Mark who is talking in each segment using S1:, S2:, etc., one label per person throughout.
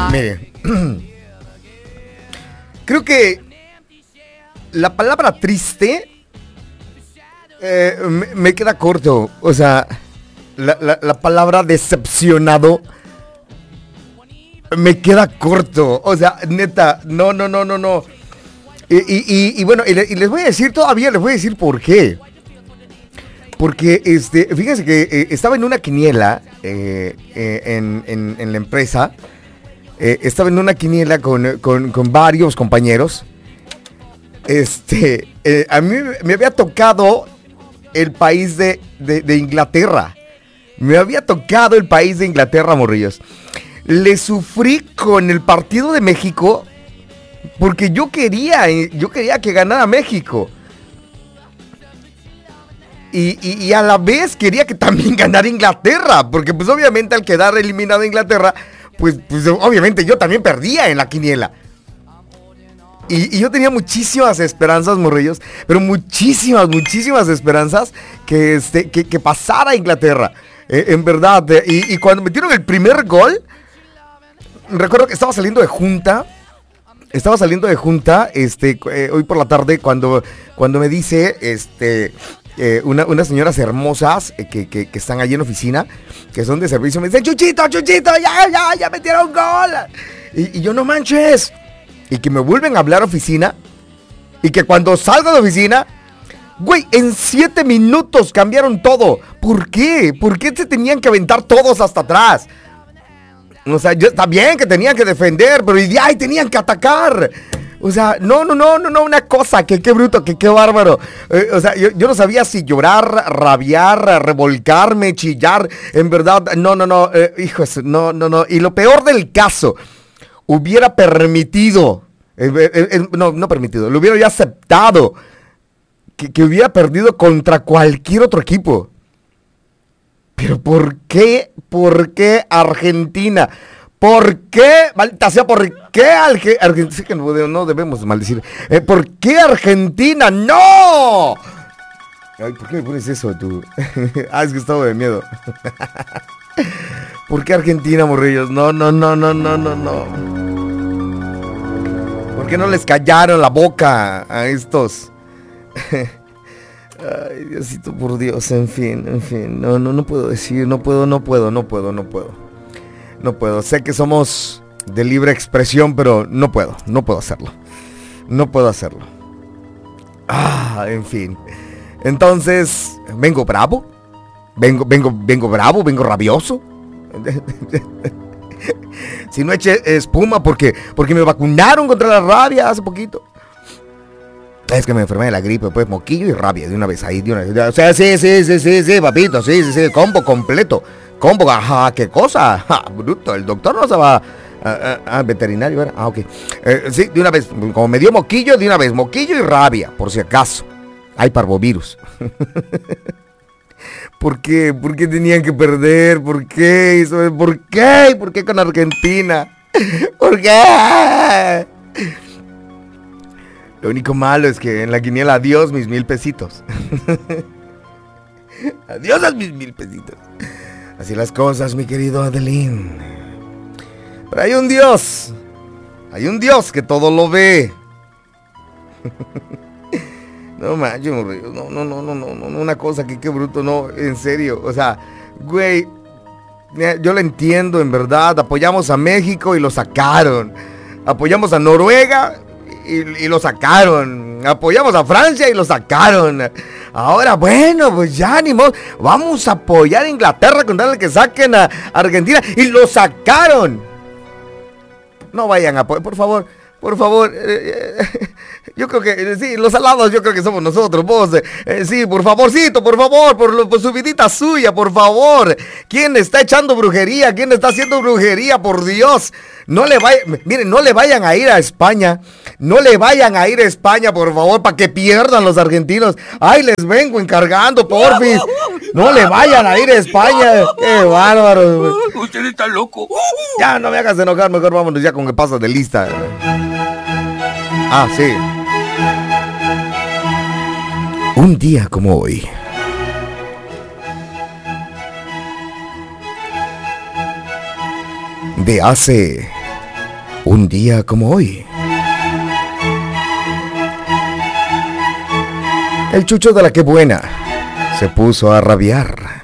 S1: Mire, creo que la palabra triste me queda corto. O sea, la palabra decepcionado me queda corto. O sea, neta, no. Y bueno, y les voy a decir todavía, les voy a decir por qué. Porque, fíjense que estaba en una quiniela en la empresa. Estaba en una quiniela con varios compañeros. A mí me había tocado el país de Inglaterra. Me había tocado el país de Inglaterra, morrillos. Le sufrí con el partido de México porque yo quería que ganara México. Y a la vez quería que también ganara Inglaterra, porque pues obviamente al quedar eliminado Inglaterra, pues obviamente yo también perdía en la quiniela. Y yo tenía muchísimas esperanzas, morrillos, pero muchísimas esperanzas que pasara Inglaterra, en verdad. Y cuando metieron el primer gol, recuerdo que estaba saliendo de junta, hoy por la tarde, cuando me dice, unas señoras hermosas que están allí en oficina, que son de servicio, me dicen, Chuchito, ya metieron gol. Y yo, no manches. Y que me vuelven a hablar oficina, y que cuando salgo de oficina, güey, en 7 minutos cambiaron todo. ¿Por qué? ¿Por qué se tenían que aventar todos hasta atrás? O sea, está bien que tenían que defender, pero y tenían que atacar. O sea, no, una cosa, que qué bruto, que qué bárbaro. O sea, yo no sabía si llorar, rabiar, revolcarme, chillar. En verdad, no, hijos, no. Y lo peor del caso, hubiera permitido, no permitido, lo hubiera ya aceptado, que hubiera perdido contra cualquier otro equipo. Pero ¿por qué Argentina? ¿Por qué? Maldita sea, ¿por qué Argentina? Sí que no debemos maldecir. ¿Por qué Argentina? ¡No! Ay, ¿por qué me pones eso tú? Es que estaba de miedo. ¿Por qué Argentina, morrillos? No. ¿Por qué no les callaron la boca a estos? Ay, Diosito, por Dios, en fin. No puedo decir, no puedo. Sé que somos de libre expresión, pero no puedo hacerlo. En fin. Entonces, vengo bravo. Vengo rabioso. Si no eché espuma porque me vacunaron contra la rabia hace poquito. Es que me enfermé de la gripe, pues moquillo y rabia de una vez. O sea, sí, papito, sí, combo completo. Combo, ajá, ¿qué cosa? Bruto, el doctor no se va al veterinario, ¿verdad? Ok. Sí, de una vez, como me dio moquillo, de una vez, moquillo y rabia, por si acaso. Hay parvovirus. ¿Por qué? ¿Por qué tenían que perder? ¿Por qué? ¿Por qué? ¿Por qué con Argentina? ¿Por qué? Lo único malo es que en la quiniela, adiós mis 1,000 pesitos. Adiós a mis 1,000 pesitos. Así las cosas, mi querido Adelín. Pero hay un Dios que todo lo ve. No manches, no, una cosa que qué bruto, no, en serio, o sea, güey, yo lo entiendo, en verdad, apoyamos a México y lo sacaron, apoyamos a Noruega y lo sacaron, apoyamos a Francia y lo sacaron, ahora bueno, pues ya ni modo, vamos a apoyar a Inglaterra con tal de que saquen a Argentina y lo sacaron. No vayan a apoyar, por favor. Yo creo que, sí, los alados yo creo que somos nosotros, vos. Sí, por favorcito, por su vidita suya, por favor. ¿Quién está echando brujería? ¿Quién está haciendo brujería? Por Dios. No le vayan a ir a España. No le vayan a ir a España, por favor, para que pierdan los argentinos. Ay, les vengo encargando, porfis. No le vayan a ir a España. Qué bárbaro.
S2: Usted está loco.
S1: Ya, no me hagas enojar, mejor vámonos ya con que pasas de lista. Sí. Un día como hoy. De hace Un día como hoy. El Chucho de la que buena se puso a rabiar.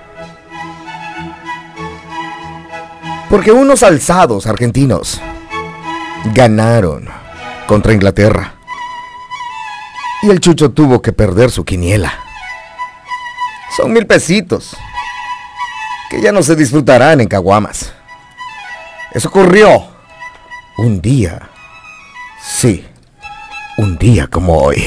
S1: Porque unos alzados argentinos ganaron contra Inglaterra. Y el Chucho tuvo que perder su quiniela. Son 1,000 pesitos que ya no se disfrutarán en caguamas. Eso ocurrió un día. Sí, un día como hoy.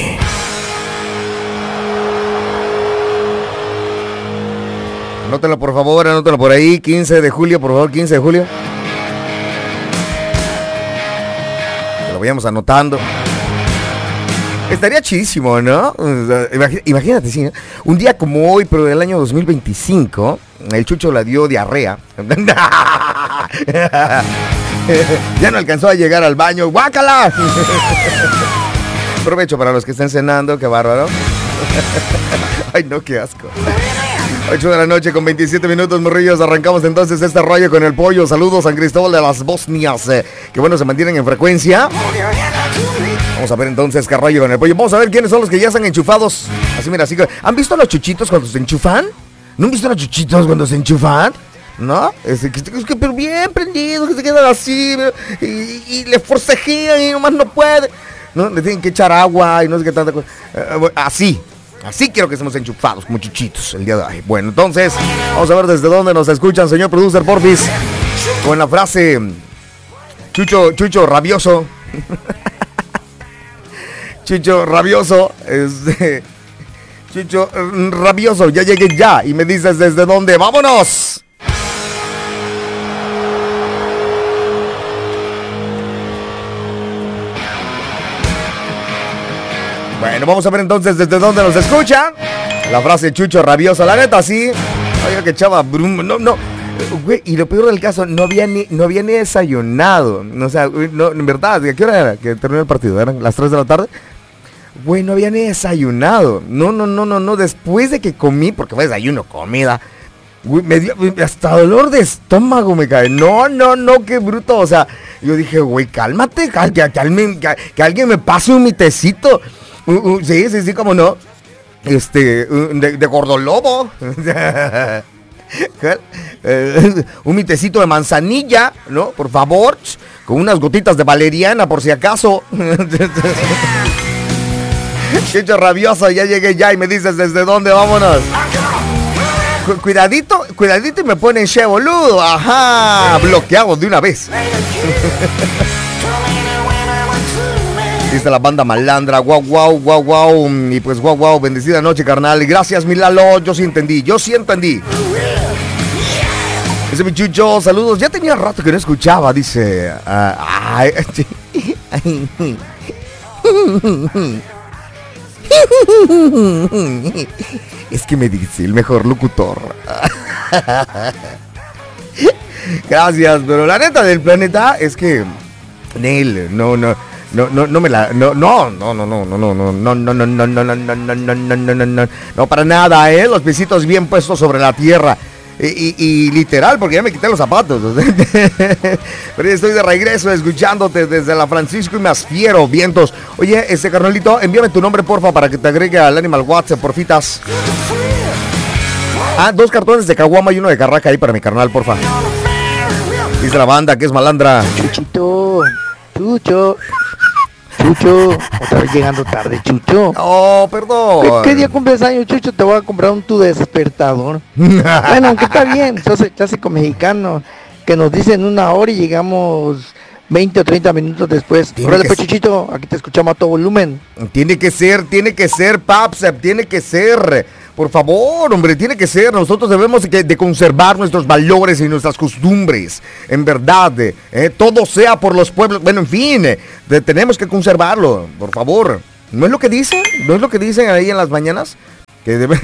S1: Anótalo por favor, anótalo por ahí. 15 de julio, por favor, 15 de julio. Que lo vayamos anotando. Estaría chidísimo, ¿no? Imagínate, sí, ¿no? Un día como hoy, pero del año 2025, el Chucho la dio diarrea. Ya no alcanzó a llegar al baño. ¡Guácala! Provecho para los que estén cenando, qué bárbaro. Ay, no, qué asco. 8 de la noche con 27 minutos, morrillos. Arrancamos entonces este rollo con el pollo. Saludos San Cristóbal de las Bosnias. Que bueno, se mantienen en frecuencia. Vamos a ver entonces qué rollo con el pollo. Vamos a ver quiénes son los que ya están enchufados. Así, mira, así que... ¿Han visto a los chuchitos cuando se enchufan? ¿No han visto a los chuchitos cuando se enchufan? ¿No? Es que pero bien prendidos, que se quedan así. Y le forcejean y nomás no puede. ¿No? Le tienen que echar agua y no sé qué tanta cosa. Así quiero que estemos enchufados como chuchitos el día de hoy. Bueno, entonces, vamos a ver desde dónde nos escuchan, señor producer, porfis. Con la frase Chucho rabioso. Chucho rabioso. Chucho rabioso, ya llegué ya. Y me dices desde dónde. ¡Vámonos! Bueno, vamos a ver entonces desde dónde nos escuchan. La frase Chucho rabioso, la neta, sí. Oiga, que chava, no. Güey, y lo peor del caso, no había ni desayunado. O sea, no, en verdad, ¿a qué hora era que terminó el partido? ¿Eran las 3 de la tarde? Güey, no había ni desayunado. No, después de que comí, porque fue desayuno, comida. Güey, me dio hasta dolor de estómago me cae. No, qué bruto. O sea, yo dije, güey, cálmate, que alguien me pase un mitecito. Sí, cómo no. De gordolobo. Un mitecito de manzanilla, ¿no? Por favor, con unas gotitas de valeriana por si acaso. Chucho rabioso, ya llegué ya y me dices desde dónde, vámonos. Cuidadito y me ponen che boludo. Ajá, bloqueado de una vez. Dice la banda malandra, guau. Y pues guau, bendecida noche, carnal. Gracias, mi Lalo, yo sí entendí. Ese mi Chucho, saludos. Ya tenía rato que no escuchaba, dice. Es que me dice el mejor locutor. Gracias, pero la neta del planeta es que Neil, no para nada, los piecitos bien puestos sobre la tierra. Y literal, porque ya me quité los zapatos. Pero ya estoy de regreso escuchándote desde la Francisco y Masfiero, vientos. Oye, carnalito, envíame tu nombre, porfa, para que te agregue al Animal WhatsApp, porfitas. 2 cartones de caguama y uno de carraca ahí para mi carnal, porfa. Dice la banda que es malandra. Chucho, otra vez llegando tarde, Chucho. Oh, perdón.
S2: ¿Qué día cumples años, Chucho? Te voy a comprar un tu despertador. Bueno, aunque está bien, sos el clásico mexicano que nos dicen 1 hora y llegamos 20 o 30 minutos después. Ahora después, Chuchito, aquí te escuchamos a todo volumen.
S1: Tiene que ser, Paps, tiene que ser. Por favor, hombre, tiene que ser. Nosotros debemos de conservar nuestros valores y nuestras costumbres. En verdad, todo sea por los pueblos. Bueno, en fin, tenemos que conservarlo, por favor. ¿No es lo que dicen? ¿No es lo que dicen ahí en las mañanas? Que deben...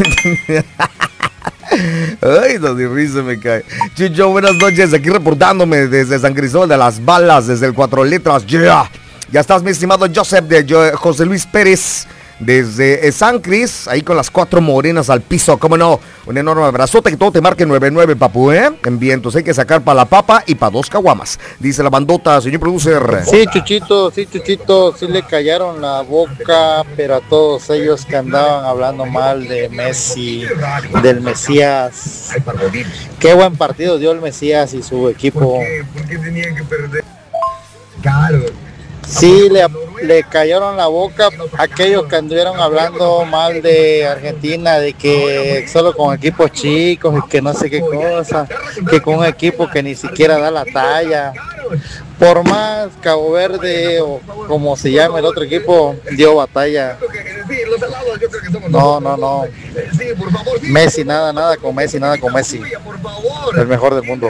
S1: Ay, no, de risa me cae. Chucho, buenas noches. Aquí reportándome desde San Cristóbal de las Balas, desde el 4 letras. Yeah. Ya estás, mi estimado Joseph de José Luis Pérez. desde San Cris, ahí con las 4 morenas al piso, cómo no, un enorme abrazote, que todo te marque 99, papu, en vientos, hay que sacar para la papa y para 2 caguamas, dice la bandota, señor producer.
S3: Sí, Chuchito, sí le callaron la boca, pero a todos ellos que andaban hablando mal de Messi, del Mesías. Qué buen partido dio el Mesías y su equipo.
S1: ¿Por qué tenían que perder? Claro.
S3: Sí, le callaron la boca a aquellos que anduvieron hablando mal de Argentina, de que solo con equipos chicos y que no sé qué cosa, que con un equipo que ni siquiera da la talla. Por más Cabo Verde o como se llama el otro equipo, dio batalla. No. Messi, nada con Messi. El mejor del mundo.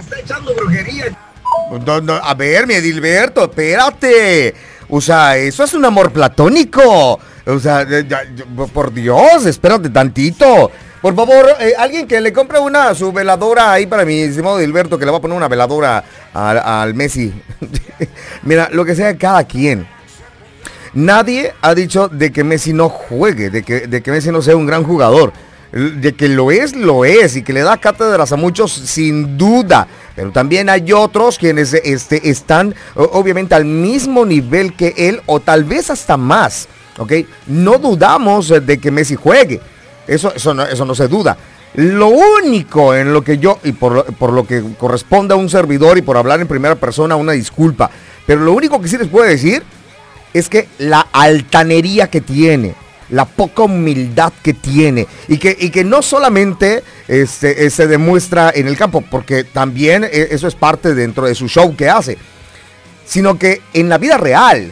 S1: No, a ver, mi Edilberto, espérate. O sea, eso es un amor platónico. O sea, por Dios, espérate tantito. Por favor, alguien que le compre su veladora ahí para mi estimado Edilberto, que le va a poner una veladora al Messi. Mira, lo que sea cada quien. Nadie ha dicho de que Messi no juegue, de que Messi no sea un gran jugador. De que lo es, y que le da cátedras a muchos sin duda, pero también hay otros quienes están obviamente al mismo nivel que él o tal vez hasta más, ¿ok? No dudamos de que Messi juegue, eso no se duda. Lo único en lo que yo, y por lo que corresponde a un servidor y por hablar en primera persona, una disculpa, pero lo único que sí les puedo decir es que la altanería que tiene, la poca humildad que tiene y que no solamente se demuestra en el campo, porque también eso es parte dentro de su show que hace, sino que en la vida real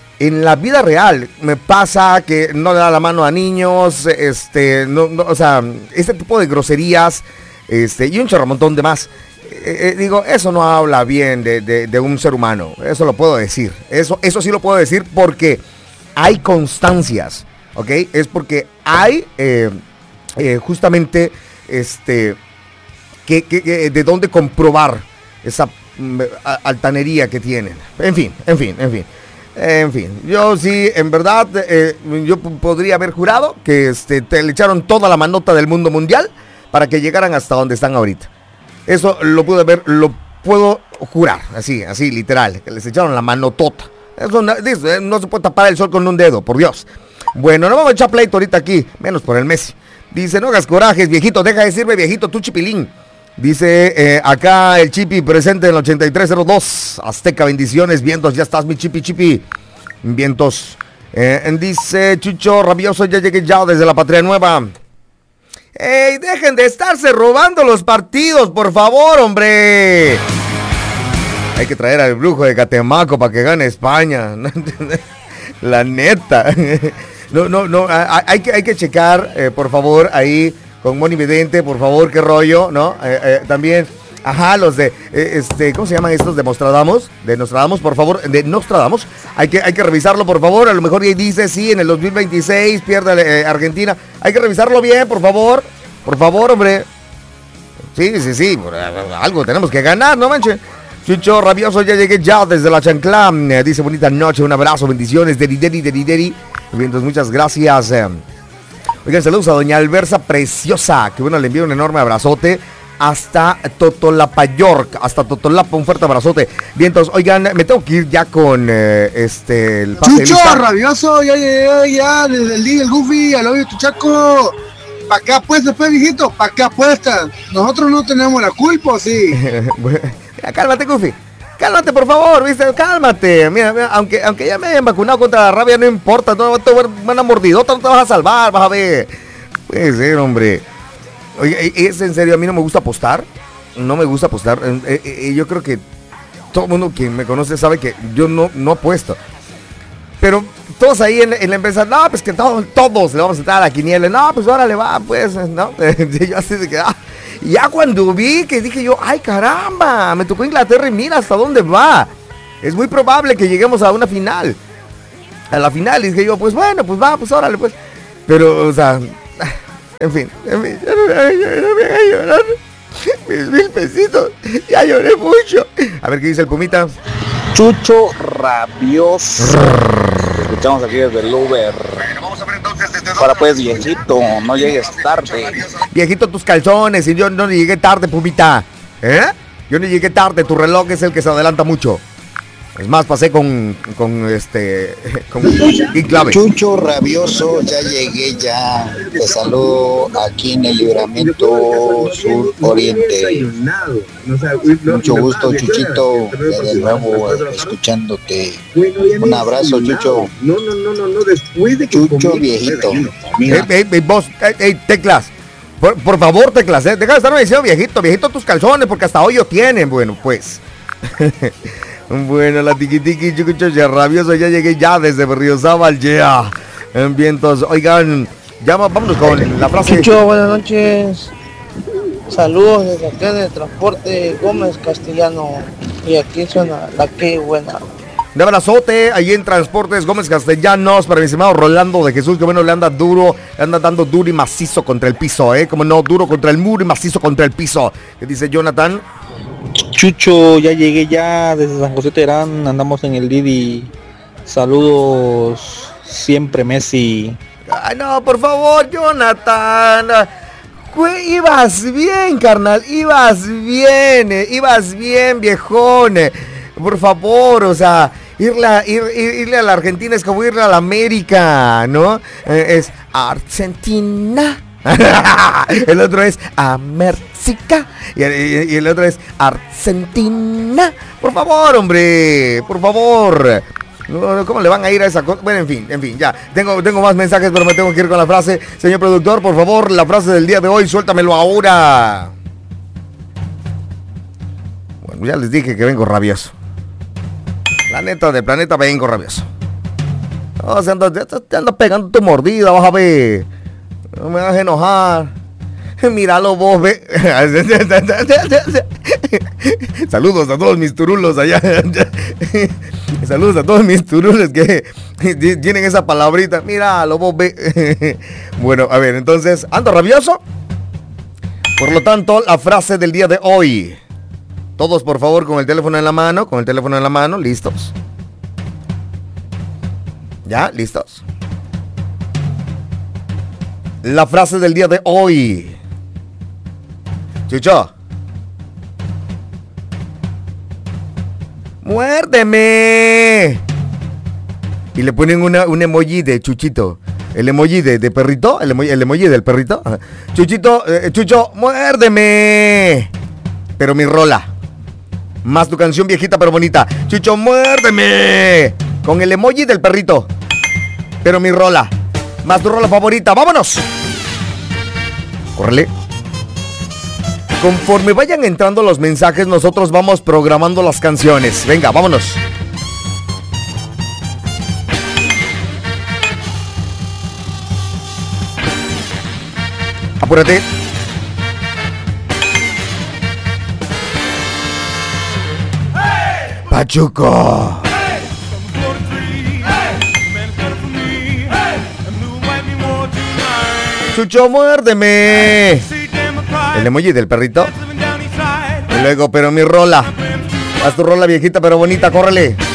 S1: me pasa que no le da la mano a niños, o sea, este tipo de groserías, y un chorromontón de más. Digo, eso no habla bien de un ser humano, eso lo puedo decir, eso sí lo puedo decir porque hay constancias. ¿Ok? Es porque hay justamente de dónde comprobar esa altanería que tienen. En fin. Yo sí, en verdad, yo podría haber jurado que le echaron toda la manota del mundo mundial para que llegaran hasta donde están ahorita. Eso lo puedo jurar, así literal, que les echaron la manotota. Eso no se puede tapar el sol con un dedo, por Dios. Bueno, no vamos a echar pleito ahorita aquí, menos por el Messi. Dice, no hagas corajes, viejito, deja de decirme viejito, tú chipilín. Dice, acá el Chipi presente en el 8302, Azteca, bendiciones, vientos, ya estás mi Chipi, vientos. Dice, Chucho, rabioso, ya llegué ya desde la Patria Nueva. ¡Ey, dejen de estarse robando los partidos, por favor, hombre! Hay que traer al brujo de Catemaco para que gane España. La neta. No, hay que checar, por favor, ahí con Moni Vidente, por favor, qué rollo, ¿no? También, los de, ¿cómo se llaman estos de Nostradamus? De Nostradamus, por favor, de Nostradamus. Hay que revisarlo, por favor, a lo mejor ahí dice, sí, en el 2026 pierde Argentina. Hay que revisarlo bien, por favor, hombre. Sí, algo tenemos que ganar, no manches. Chucho, rabioso, ya llegué ya desde la chancla. Dice, bonita noche, un abrazo, bendiciones, Deri. Vientos, muchas gracias. Oigan, saludos a doña Albersa Preciosa, que bueno, le envío un enorme abrazote hasta Totolapa, York, un fuerte abrazote. Vientos, oigan, me tengo que ir ya con el
S4: Chucho, rabioso, ya llegué ya desde el día del Goofy, al obvio Tuchaco. ¿Para qué apuestas, pues, viejito? ¿Para qué apuestas? Nosotros no tenemos la culpa, ¿sí?
S1: Cálmate, Goofy. Cálmate, por favor, ¿viste? Cálmate. Mira, aunque ya me hayan vacunado contra la rabia, no importa. No te van a una mordidota, no te vas a salvar, vas a ver. Puede ser, hombre. Oye, es en serio, a mí no me gusta apostar. No me gusta apostar. Yo creo que todo el mundo que me conoce sabe que yo no apuesto. Pero todos ahí en la empresa, no, pues que todos le vamos a entrar a la quiniela. No, pues órale, va, pues, ¿no? Yo así de que, ya cuando vi que dije yo, ay caramba, me tocó Inglaterra y mira hasta dónde va. Es muy probable que lleguemos a una final. A la final, y dije yo, pues bueno, pues va, pues órale, pues. Pero, o sea, en fin, ya no me haga llorar. Mis 1000 pesitos, ya lloré mucho. A ver qué dice el Pumita.
S3: Chucho rabioso. Escuchamos aquí desde el Uber.
S1: Bueno, vamos a ver entonces
S3: Ahora pues, viejito, no llegues tarde.
S1: Viejito, tus calzones, y yo no llegué tarde, pumita. Yo no llegué tarde, tu reloj es el que se adelanta mucho. Es más, pasé con clave.
S5: Chucho rabioso, ya llegué ya. Te saludo aquí en el Libramiento Sur Oriente. Mucho gusto, Chuchito, de nuevo escuchándote. Un abrazo, Chucho.
S4: No, después de que
S5: Chucho viejito.
S1: Vos, Teclas. Por favor, Teclas, deja de estarme diciendo viejito tus calzones, porque hasta hoyo tienen. Bueno, pues. Bueno, la tiquitiqui, chucucho, ya rabioso, ya llegué ya desde Berriozábal, ya. En vientos, oigan, ya vámonos con la frase.
S2: Chucho, buenas noches. Saludos desde acá en el transporte Gómez Castellano. Y aquí suena la que buena.
S1: Un abrazote ahí en Transportes Gómez Castellanos para mi estimado Rolando de Jesús, que bueno, le anda dando duro y macizo contra el piso, como no, duro contra el muro y macizo contra el piso. ¿Qué dice Jonathan?
S6: Chucho, ya llegué ya desde San José Terán, andamos en el Didi. Saludos, siempre Messi.
S1: Ay, no, por favor, Jonathan. Ibas bien, carnal, ibas bien, viejón. Por favor, o sea, irle a la Argentina es como irle a la América, ¿no? Es Argentina. El otro es América y el otro es Argentina. Por favor, hombre, por favor. ¿Cómo le van a ir a esa cosa? Bueno, en fin, ya. Tengo más mensajes, pero me tengo que ir con la frase. Señor productor, por favor, la frase del día de hoy, suéltamelo ahora. Bueno, ya les dije que vengo rabioso. La neta del planeta vengo rabioso. O sea, te ando pegando tu mordida, vas a ver. No me hagas enojar. Míralo vos, ve. Saludos a todos mis turulos allá. Saludos a todos mis turulos que tienen esa palabrita. Míralo vos, ve. Bueno, a ver, entonces, ¿ando rabioso? Por lo tanto, la frase del día de hoy. Todos, por favor, con el teléfono en la mano, listos. ¿Ya? ¿Listos? La frase del día de hoy. Chucho. ¡Muérdeme! Y le ponen un emoji de Chuchito. El emoji de perrito. El emoji del perrito. Chuchito, Chucho, muérdeme. Pero mi rola. Más tu canción viejita pero bonita. Chucho, muérdeme. Con el emoji del perrito. Pero mi rola. Más tu rola favorita. ¡Vámonos! Córrele. Conforme vayan entrando los mensajes, nosotros vamos programando las canciones. Venga, vámonos. Apúrate. Pachuco. Chucho, muérdeme. El emoji del perrito. Y luego, pero mi rola. Haz tu rola viejita pero bonita, córrele.